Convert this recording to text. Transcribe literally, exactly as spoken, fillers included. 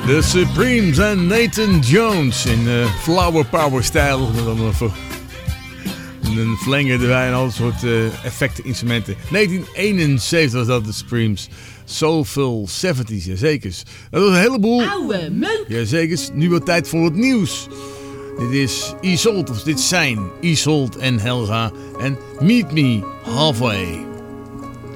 De Supremes en Nathan Jones in uh, Flower Power stijl. Dan even een flanger erbij en al soort uh, effecteninstrumenten. negentien eenenzeventig was dat, de Supremes. Soulful zeventig, jazeker. Dat was een heleboel. Oude meuk. Jazeker, nu wat tijd voor het nieuws. Dit is Isolde, of dit zijn Isolde en Helga en Meet Me Halfway.